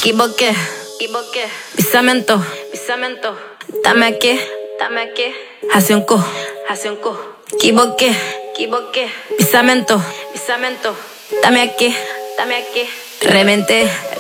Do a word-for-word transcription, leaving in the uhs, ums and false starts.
equivoqué, equivoqué. Pisamento, pisamento. Dame aquí, dame aquí. Hace un co, hace un co. Equivoqué, equivoqué. Pisamento, pisamento. Dame aquí, dame aquí. Reventé,